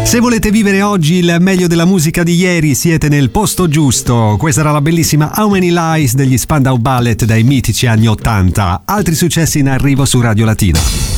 Se volete vivere oggi il meglio della musica di ieri, siete nel posto giusto. Questa era la bellissima How Many Lies degli Spandau Ballet dai mitici anni '80. Altri successi in arrivo su Radio Latina.